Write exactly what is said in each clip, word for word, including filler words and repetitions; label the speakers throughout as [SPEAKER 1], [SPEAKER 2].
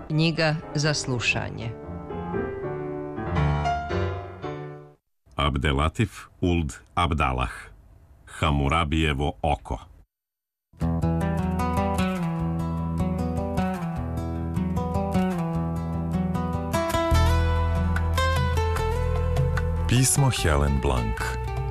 [SPEAKER 1] Knjiga za slušanje.
[SPEAKER 2] Abdelatif Uld Abdalah, Hamurabijevo oko.
[SPEAKER 3] Pismo Helen Blank.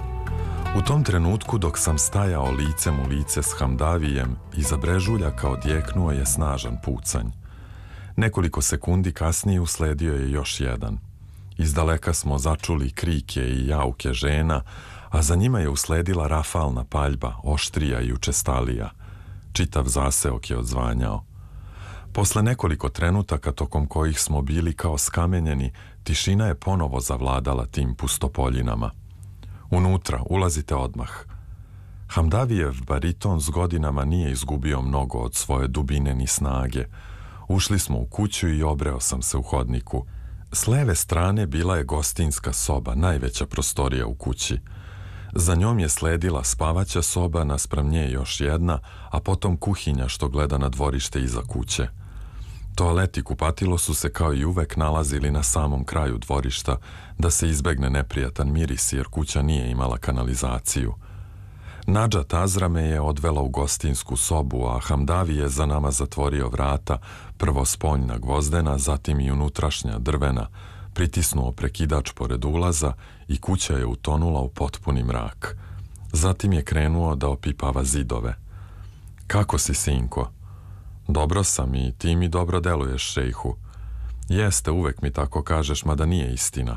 [SPEAKER 3] U tom trenutku dok sam stajao licem u lice s Hamdavijem, iza brežuljaka odjeknuo je snažan pucanj. Nekoliko sekundi kasnije usledio je još jedan. Izdaleka smo začuli krike i jauke žena, a za njima je usledila rafalna paljba, oštrija i učestalija. Čitav zaseok je odzvanjao. Posle nekoliko trenutaka tokom kojih smo bili kao skamenjeni, tišina je ponovo zavladala tim pustopoljinama. Unutra, ulazite odmah. Hamdavijev bariton s godinama nije izgubio mnogo od svoje dubine ni snage. Ušli smo u kuću i obreo sam se u hodniku. S leve strane bila je gostinska soba, najveća prostorija u kući. Za njom je sledila spavaća soba, naspram nje još jedna, a potom kuhinja što gleda na dvorište iza kuće. Toalet i kupatilo su se kao i uvek nalazili na samom kraju dvorišta, da se izbegne neprijatan miris jer kuća nije imala kanalizaciju. Nadžat Azra me je odvela u gostinsku sobu, a Hamdavi je za nama zatvorio vrata, prvo spoljna gvozdena, zatim i unutrašnja drvena, pritisnuo prekidač pored ulaza i kuća je utonula u potpuni mrak. Zatim je krenuo da opipava zidove. Kako si, sinko? Dobro sam i ti mi dobro deluješ, šejhu. Jeste, uvek mi tako kažeš, mada nije istina.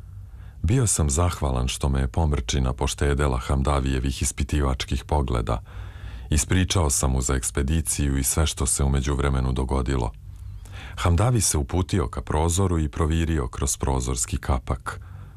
[SPEAKER 3] Bio sam zahvalan što me je pomrčina poštedela Hamdavijevih ispitivačkih pogleda. Ispričao sam mu za ekspediciju i sve što se u međuvremenu dogodilo. Hamdavi se uputio ka prozoru i provirio kroz prozorski kapak.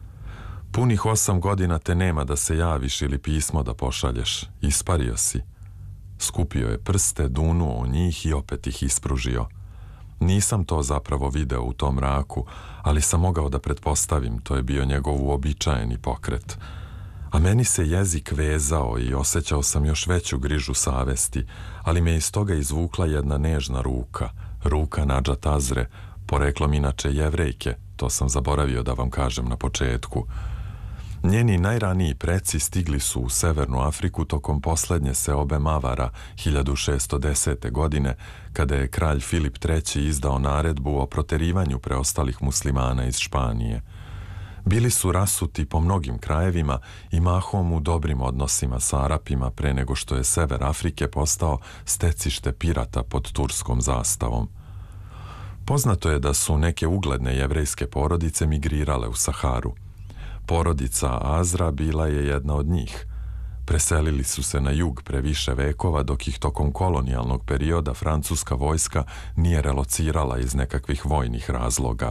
[SPEAKER 3] Punih osam godina te nema da se javiš ili pismo da pošalješ. Ispario si. Skupio je prste, dunuo u njih i opet ih ispružio. Nisam to zapravo video u tom mraku, ali sam mogao da pretpostavim, to je bio njegov uobičajeni pokret. A meni se jezik vezao i osjećao sam još veću grižu savesti, ali me iz toga izvukla jedna nežna ruka, ruka Nadžat Azre, poreklom inače Jevrejke, to sam zaboravio da vam kažem na početku. Njeni najraniji preci stigli su u Severnu Afriku tokom poslednje seobe Mavara hiljadu šesto desete. godine, kada je kralj Filip treći izdao naredbu o proterivanju preostalih muslimana iz Španije. Bili su rasuti po mnogim krajevima i mahom u dobrim odnosima sa Arapima pre nego što je sever Afrike postao stecište pirata pod turskom zastavom. Poznato je da su neke ugledne jevrejske porodice migrirale u Saharu. Porodica Azra bila je jedna od njih. Preselili su se na jug pre više vekova, dok ih tokom kolonijalnog perioda francuska vojska nije relocirala iz nekakvih vojnih razloga.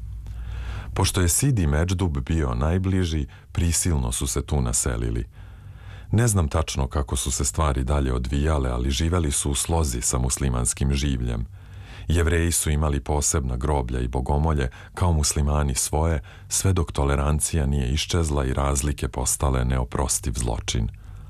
[SPEAKER 3] Pošto je Sidi Međdub bio najbliži, prisilno su se tu naselili. Ne znam tačno kako su se stvari dalje odvijale, ali živeli su u slozi sa muslimanskim življem. Jevreji su imali posebna groblja i bogomolje, kao muslimani svoje, sve dok tolerancija nije iščezla i razlike postale neoprostiv zločin.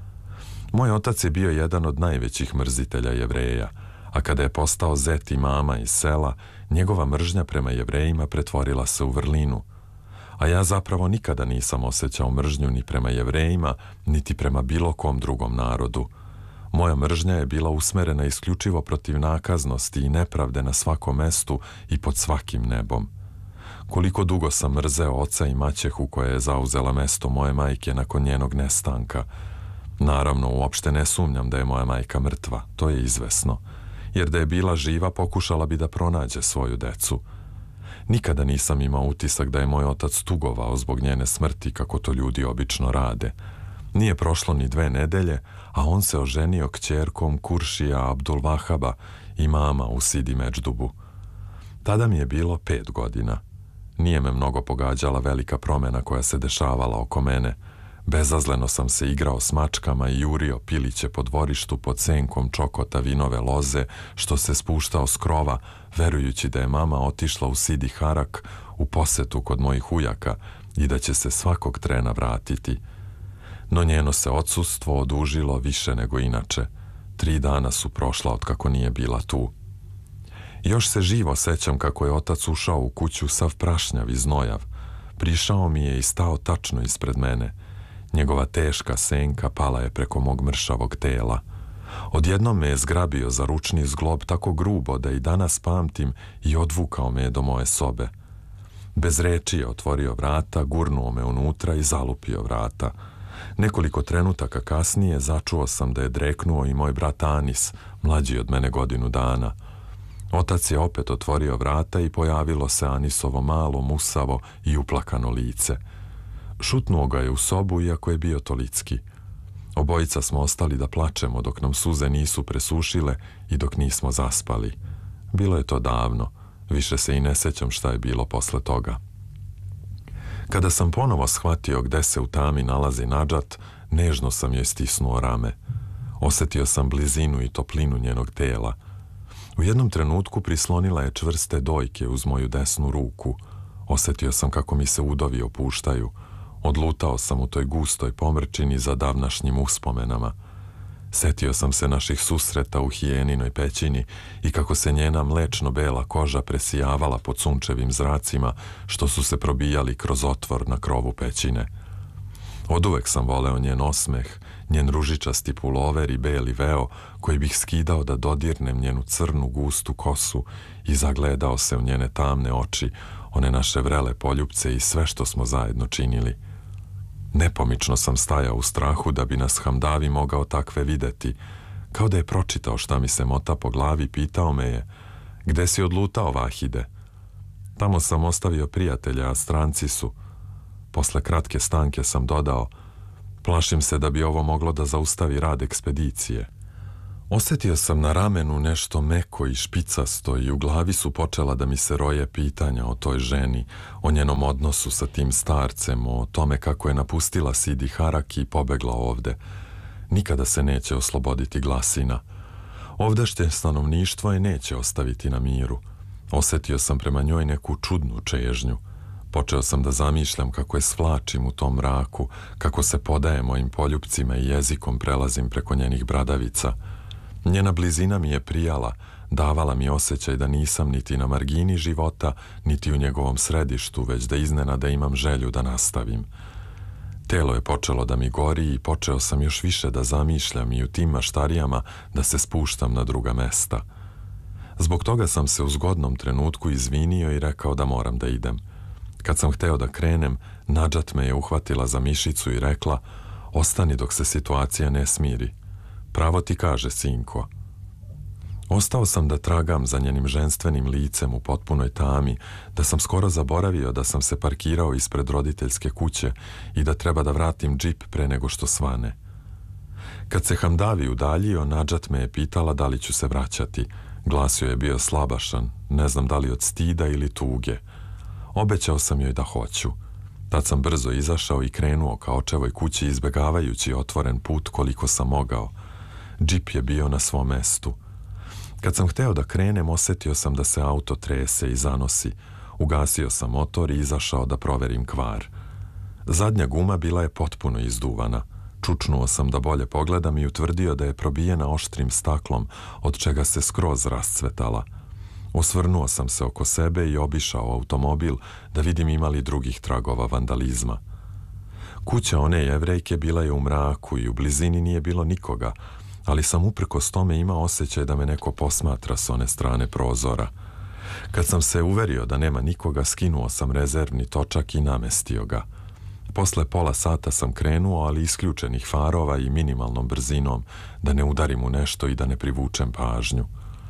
[SPEAKER 3] Moj otac je bio jedan od najvećih mrzitelja Jevreja, a kada je postao zet imama iz sela, njegova mržnja prema Jevrejima pretvorila se u vrlinu. A ja zapravo nikada nisam osjećao mržnju ni prema Jevrejima, niti prema bilo kom drugom narodu. Moja mržnja je bila usmerena isključivo protiv nakaznosti i nepravde na svakom mestu i pod svakim nebom. Koliko dugo sam mrzeo oca i maćehu koja je zauzela mesto moje majke nakon njenog nestanka. Naravno, uopšte ne sumnjam da je moja majka mrtva, to je izvesno, jer da je bila živa pokušala bi da pronađe svoju decu. Nikada nisam imao utisak da je moj otac tugovao zbog njene smrti kako to ljudi obično rade. Nije prošlo ni dve nedelje, a on se oženio kćerkom Kuršija Abdulvahaba, imama u Sidi Međdubu. Tada mi je bilo pet godina. Nije me mnogo pogađala velika promena koja se dešavala oko mene. Bezazleno sam se igrao s mačkama i jurio piliće po dvorištu pod senkom čokota vinove loze, što se spuštao s krova, verujući da je mama otišla u Sidi Harak u posetu kod mojih ujaka i da će se svakog trena vratiti. No njeno se odsustvo odužilo više nego inače. Tri dana su prošla od kako nije bila tu. Još se živo sećam kako je otac ušao u kuću sav prašnjav i znojav. Prišao mi je i stao tačno ispred mene. Njegova teška senka pala je preko mog mršavog tela. Odjednom me je zgrabio za ručni zglob tako grubo da i danas pamtim i odvukao me je do moje sobe. Bez reči je otvorio vrata, gurnuo me unutra i zalupio vrata. Nekoliko trenutaka kasnije začuo sam da je dreknuo i moj brat Anis, mlađi od mene godinu dana. Otac je opet otvorio vrata i pojavilo se Anisovo malo, musavo i uplakano lice. Šutnuo ga je u sobu iako je bio tolicki. Obojica smo ostali da plačemo dok nam suze nisu presušile i dok nismo zaspali. Bilo je to davno, više se i ne sećam šta je bilo posle toga. Kada sam ponovo shvatio gde se u tami nalazi Nadžat, nežno sam joj stisnuo rame. Osetio sam blizinu i toplinu njenog tela. U jednom trenutku prislonila je čvrste dojke uz moju desnu ruku. Osetio sam kako mi se udovi opuštaju. Odlutao sam u toj gustoj pomrčini za davnašnjim uspomenama. Setio sam se naših susreta u Hijeninoj pećini i kako se njena mlečno-bela koža presijavala pod sunčevim zracima što su se probijali kroz otvor na krovu pećine. Oduvek sam voleo njen osmeh, njen ružičasti pulover i beli veo koji bih skidao da dodirnem njenu crnu gustu kosu i zagledao se u njene tamne oči, one naše vrele poljupce i sve što smo zajedno činili. Nepomično sam stajao u strahu da bi nas Hamdavi mogao takve videti. Kao da je pročitao šta mi se mota po glavi, pitao me je: "Gde si odlutao, Vahide?" "Tamo sam ostavio prijatelja, a stranci su." Posle kratke stanke sam dodao: "Plašim se da bi ovo moglo da zaustavi rad ekspedicije." Osetio sam na ramenu nešto meko i špicasto i u glavi su počela da mi se roje pitanja o toj ženi, o njenom odnosu sa tim starcem, o tome kako je napustila Sidi Harak i pobegla ovde. Nikada se neće osloboditi glasina. Ovdašnje stanovništvo je neće ostaviti na miru. Osetio sam prema njoj neku čudnu čežnju. Počeo sam da zamišljam kako je svlačim u tom mraku, kako se podaje mojim poljupcima i jezikom prelazim preko njenih bradavica. Njena blizina mi je prijala, davala mi osjećaj da nisam niti na margini života, niti u njegovom središtu, već da iznenada imam želju da nastavim. Telo je počelo da mi gori i počeo sam još više da zamišljam i u tim maštarijama da se spuštam na druga mesta. Zbog toga sam se u zgodnom trenutku izvinio i rekao da moram da idem. Kad sam hteo da krenem, Nadžat me je uhvatila za mišicu i rekla: "Ostani dok se situacija ne smiri." "Pravo ti kaže, sinko." Ostao sam da tragam za njenim ženstvenim licem u potpunoj tami, da sam skoro zaboravio da sam se parkirao ispred roditeljske kuće i da treba da vratim džip pre nego što svane. Kad se Hamdavi udaljio, Nadžat me je pitala da li ću se vraćati. Glas joj je bio slabašan, ne znam da li od stida ili tuge. Obećao sam joj da hoću. Tad sam brzo izašao i krenuo ka očevoj kući, izbegavajući otvoren put koliko sam mogao. Džip je bio na svom mestu. Kad sam hteo da krenem, osetio sam da se auto trese i zanosi. Ugasio sam motor i izašao da proverim kvar. Zadnja guma bila je potpuno izduvana. Čučnuo sam da bolje pogledam i utvrdio da je probijena oštrim staklom, od čega se skroz rascvetala. Osvrnuo sam se oko sebe i obišao automobil da vidim ima li drugih tragova vandalizma. Kuća one Jevrejke bila je u mraku i u blizini nije bilo nikoga, ali sam uprkos tome imao osjećaj da me neko posmatra s one strane prozora. Kad sam se uverio da nema nikoga, skinuo sam rezervni točak i namestio ga. Posle pola sata sam krenuo, ali isključenih farova i minimalnom brzinom, da ne udarim u nešto i da ne privučem pažnju.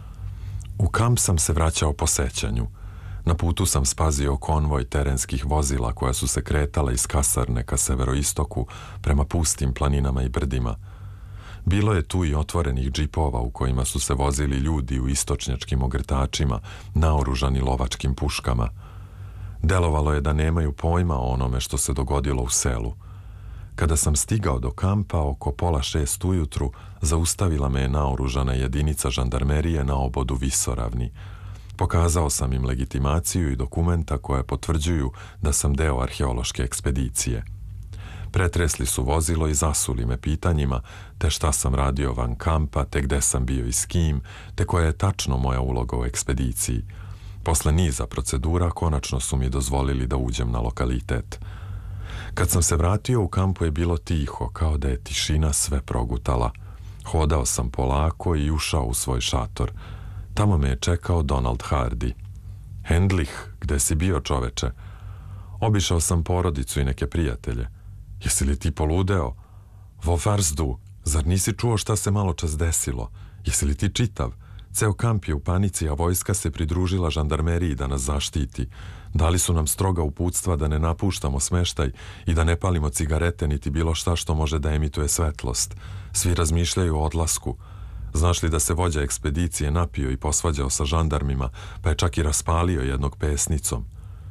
[SPEAKER 3] U kamp sam se vraćao po sećanju. Na putu sam spazio konvoj terenskih vozila koja su se kretala iz kasarne ka severoistoku prema pustim planinama i brdima. Bilo je tu i otvorenih džipova u kojima su se vozili ljudi u istočnjačkim ogrtačima, naoružani lovačkim puškama. Delovalo je da nemaju pojma o onome što se dogodilo u selu. Kada sam stigao do kampa oko pola šest ujutru, zaustavila me je naoružana jedinica žandarmerije na obodu Visoravni. Pokazao sam im legitimaciju i dokumenta koja potvrđuju da sam deo arheološke ekspedicije. Pretresli su vozilo i zasuli me pitanjima, te šta sam radio van kampa, te gde sam bio i s kim, te koja je tačno moja uloga u ekspediciji. Posle niza procedura konačno su mi dozvolili da uđem na lokalitet. Kad sam se vratio, u kampu je bilo tiho, kao da je tišina sve progutala. Hodao sam polako i ušao u svoj šator. Tamo me je čekao Donald Hardy. Hendlich, gde si bio, čoveče? Obišao sam porodicu i neke prijatelje. Jesi li ti poludeo? Vo Varsdu, zar nisi čuo šta se malo čas desilo? Jesi li ti čitav? Ceo kamp je u panici, a vojska se pridružila žandarmeriji da nas zaštiti. Dali su nam stroga uputstva da ne napuštamo smeštaj i da ne palimo cigarete niti bilo šta što može da emituje svetlost. Svi razmišljaju o odlasku. Znaš li da se vođa ekspedicije napio i posvađao sa žandarmima, pa je čak i raspalio jednog pesnicom?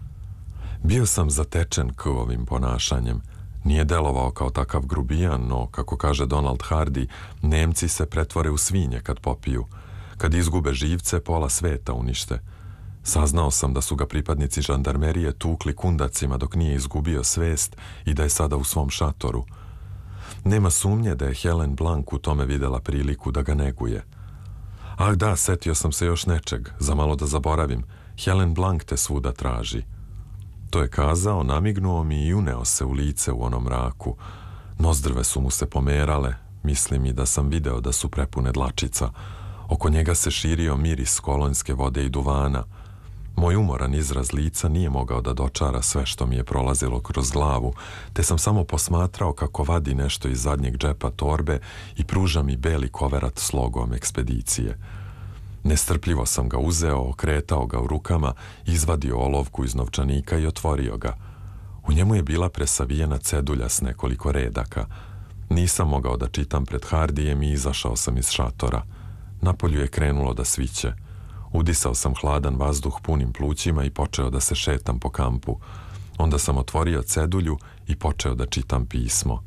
[SPEAKER 3] Bio sam zatečen k-ovim ponašanjem. Nije delovao kao takav grubijan, no, kako kaže Donald Hardy, Nemci se pretvore u svinje kad popiju. Kad izgube živce, pola sveta unište. Saznao sam da su ga pripadnici žandarmerije tukli kundacima dok nije izgubio svest i da je sada u svom šatoru. Nema sumnje da je Helen Blank u tome videla priliku da ga neguje. Ah da, setio sam se još nečeg, za malo da zaboravim. Helen Blank te svuda traži. To je kazao, namignuo mi i uneo se u lice u onom mraku. Nozdrve su mu se pomerale, misli mi da sam video da su prepune dlačica. Oko njega se širio miris kolonjske vode i duvana. Moj umoran izraz lica nije mogao da dočara sve što mi je prolazilo kroz glavu, te sam samo posmatrao kako vadi nešto iz zadnjeg džepa torbe i pruža mi beli koverat s logom ekspedicije. Nestrpljivo sam ga uzeo, okretao ga u rukama, izvadio olovku iz novčanika i otvorio ga. U njemu je bila presavijena cedulja s nekoliko redaka. Nisam mogao da čitam pred Hardijem i izašao sam iz šatora. Napolju je krenulo da sviće. Udisao sam hladan vazduh punim plućima i počeo da se šetam po kampu. Onda sam otvorio cedulju i počeo da čitam pismo.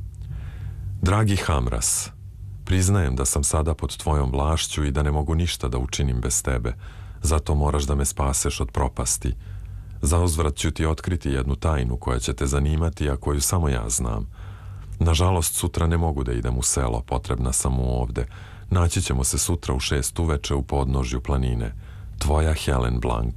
[SPEAKER 3] Dragi Hamras, priznajem da sam sada pod tvojom vlašću i da ne mogu ništa da učinim bez tebe. Zato moraš da me spaseš od propasti. Zauzvrat ću ti otkriti jednu tajnu koja će te zanimati, a koju samo ja znam. Nažalost, sutra ne mogu da idem u selo, potrebna sam mu ovde. Naći ćemo se sutra u šest uveče u podnožju planine. Tvoja Helen Blank.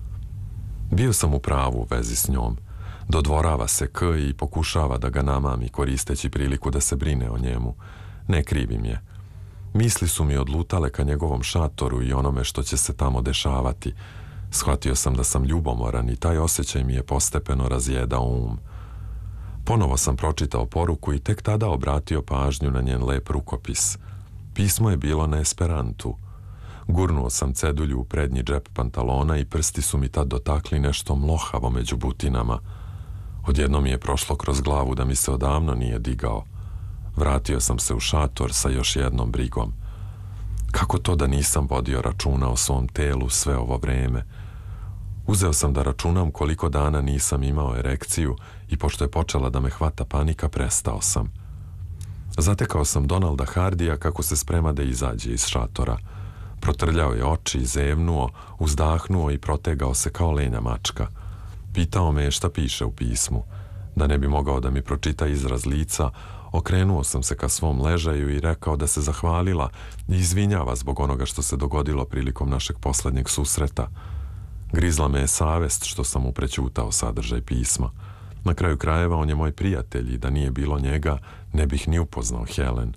[SPEAKER 3] Bio sam u pravu u vezi s njom. Dodvorava se k i pokušava da ga namami koristeći priliku da se brine o njemu. Ne krivim je. Misli su mi odlutale ka njegovom šatoru i onome što će se tamo dešavati. Shvatio sam da sam ljubomoran i taj osjećaj mi je postepeno razjedao um. Ponovo sam pročitao poruku i tek tada obratio pažnju na njen lep rukopis. Pismo je bilo na esperantu. Gurnuo sam cedulju u prednji džep pantalona i prsti su mi tad dotakli nešto mlohavo među butinama. Odjedno mi je prošlo kroz glavu da mi se odavno nije digao. Vratio sam se u šator sa još jednom brigom. Kako to da nisam vodio računa o svom telu sve ovo vreme? Uzeo sam da računam koliko dana nisam imao erekciju i pošto je počela da me hvata panika, prestao sam. Zatekao sam Donalda Hardija kako se sprema da izađe iz šatora. Protrljao je oči, zevnuo, uzdahnuo i protegao se kao lenja mačka. Pitao me je šta piše u pismu. Da ne bi mogao da mi pročita izraz lica, okrenuo sam se ka svom ležaju i rekao da se zahvalila i izvinjava zbog onoga što se dogodilo prilikom našeg poslednjeg susreta. Grizla me je savest što sam mu prećutao sadržaj pisma. Na kraju krajeva on je moj prijatelj i da nije bilo njega, ne bih ni upoznao Helen.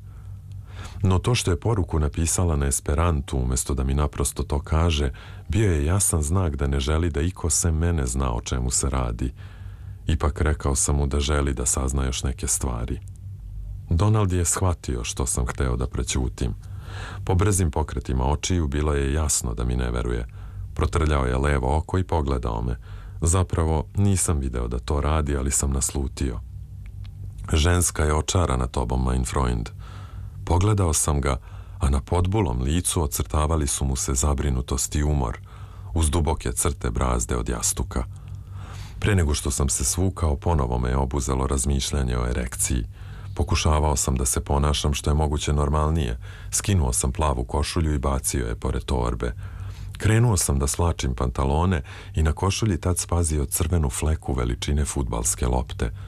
[SPEAKER 3] No to što je poruku napisala na esperantu umjesto da mi naprosto to kaže, bio je jasan znak da ne želi da iko sem mene zna o čemu se radi. Ipak rekao sam mu da želi da sazna još neke stvari. Donald je shvatio što sam hteo da prećutim. Po brzim pokretima očiju bilo je jasno da mi ne veruje. Protrljao je levo oko i pogledao me. Zapravo nisam video da to radi, ali sam naslutio. Ženska je očarana tobom, mein Freund. Pogledao sam ga, a na podbulom licu ocrtavali su mu se zabrinutost i umor, uz duboke crte brazde od jastuka. Pre nego što sam se svukao, ponovo me je obuzelo razmišljanje o erekciji. Pokušavao sam da se ponašam što je moguće normalnije. Skinuo sam plavu košulju i bacio je pored torbe. Krenuo sam da slačim pantalone i na košulji tad spazio crvenu fleku veličine fudbalske lopte.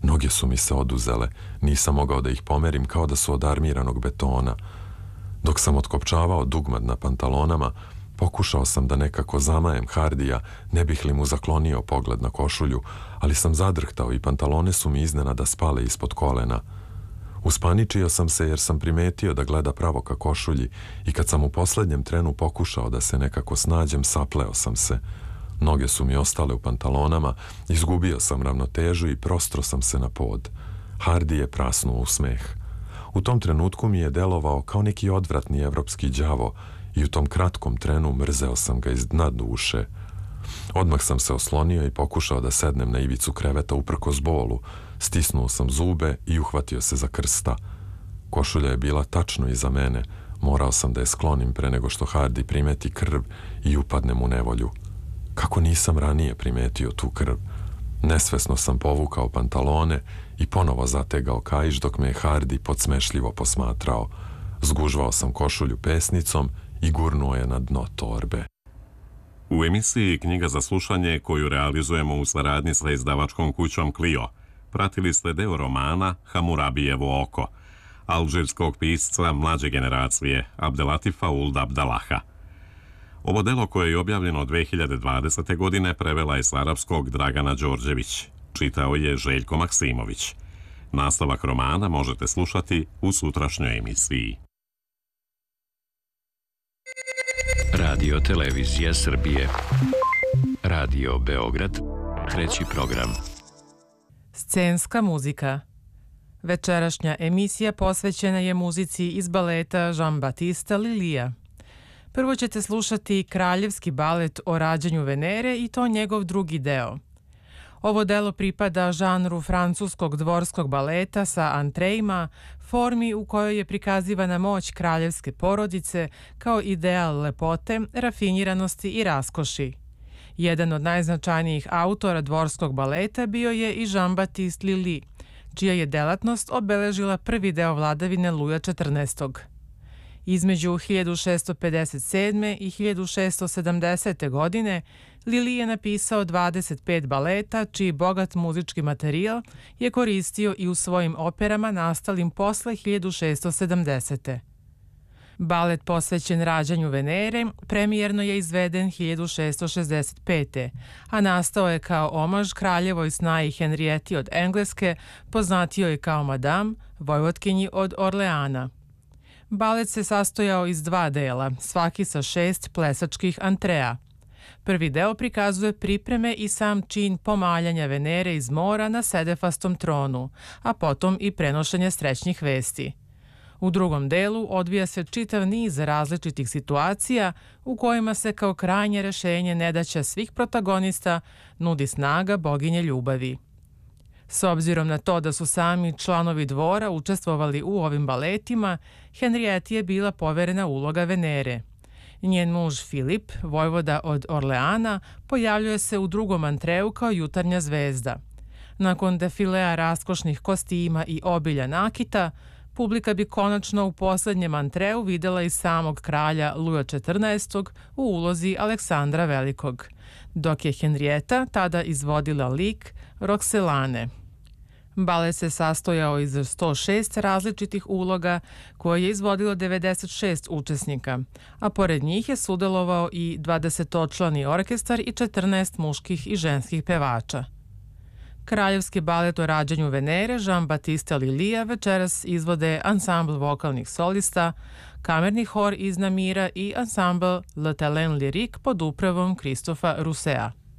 [SPEAKER 3] Noge su mi se oduzele, nisam mogao da ih pomerim kao da su od armiranog betona. Dok sam otkopčavao dugmad na pantalonama, pokušao sam da nekako zamajem Hardija, ne bih li mu zaklonio pogled na košulju, ali sam zadrhtao i pantalone su mi iznenada spale ispod kolena. Uspaničio sam se jer sam primetio da gleda pravo ka košulji i kad sam u poslednjem trenu pokušao da se nekako snađem, sapleo sam se. Noge su mi ostale u pantalonama, izgubio sam ravnotežu i prostro sam se na pod. Hardi je prasnuo u smeh. U tom trenutku mi je delovao kao neki odvratni evropski đavo i u tom kratkom trenu mrzeo sam ga iz dna duše. Odmah sam se oslonio i pokušao da sednem na ivicu kreveta uprkos bolu. Stisnuo sam zube i uhvatio se za krsta. Košulja je bila tačno iza mene. Morao sam da je sklonim pre nego što Hardi primeti krv i upadnem u nevolju. Kako nisam ranije primetio tu krv? Nesvesno sam povukao pantalone i ponovo zategao kaiš dok me je Hardi podsmešljivo posmatrao. Zgužvao sam košulju pesnicom i gurnuo je na dno torbe.
[SPEAKER 2] U emisiji Knjiga za slušanje, koju realizujemo u saradnji sa izdavačkom kućom Clio, pratili ste deo romana Hamurabijevo oko, alžirskog pisca mlađe generacije Abdelatifa Ould Abdallaha. Ovo delo, koje je objavljeno dve hiljade dvadesete. godine, prevela je s arapskog Dragana Đorđević. Čitao je Željko Maksimović. Nastavak romana možete slušati u sutrašnjoj emisiji.
[SPEAKER 4] Radio Televizija Srbije. Radio Beograd. Treći program.
[SPEAKER 5] Scenska muzika. Večerašnja emisija posvećena je muzici iz baleta Jean-Baptista Lullyja. Prvo ćete slušati kraljevski balet o rađanju Venere i to njegov drugi deo. Ovo delo pripada žanru francuskog dvorskog baleta sa antreima, formi u kojoj je prikazivana moć kraljevske porodice kao ideal lepote, rafiniranosti i raskoši. Jedan od najznačajnijih autora dvorskog baleta bio je i Jean-Baptiste Lully, čija je delatnost obeležila prvi deo vladavine Luja četrnaestog. Između hiljadu šessto pedeset sedme. i hiljadu šessto sedamdesete. godine Lully je napisao dvadeset pet baleta, čiji bogat muzički materijal je koristio i u svojim operama nastalim posle hiljadu šessto sedamdesete. Balet posvećen rađanju Venere premijerno je izveden hiljadu šessto šezdeset pete. a nastao je kao omaž kraljevoj snaji Henrijeti od Engleske, poznatijoj kao Madame, vojvotkinji od Orleana. Balet se sastojao iz dva dela, svaki sa šest plesačkih antrea. Prvi deo prikazuje pripreme i sam čin pomaljanja Venere iz mora na sedefastom tronu, a potom i prenošenje srećnih vesti. U drugom delu odvija se čitav niz različitih situacija u kojima se kao krajnje rešenje nedaća svih protagonista nudi snaga boginje ljubavi. S obzirom na to da su sami članovi dvora učestvovali u ovim baletima, Henrijeti je bila poverena uloga Venere. Njen muž Filip, vojvoda od Orleana, pojavljuje se u drugom antreu kao jutarnja zvezda. Nakon defilea raskošnih kostima i obilja nakita, publika bi konačno u poslednjem antreu videla i samog kralja Luja četrnaestog. u ulozi Aleksandra Velikog, dok je Henrijeta tada izvodila lik Roxelane. Balet se sastojao iz sto šest različitih uloga koje je izvodilo devedeset šest učesnika, a pored njih je sudelovao i dvadesetočlani orkestar i četrnaest muških i ženskih pevača. Kraljevski balet o rađanju Venere Jean-Baptista Lullyja večeras izvode ansambl vokalnih solista, kamerni hor iz Namira i ansambl Le Talent Lyrique pod upravom Kristofa Rusea.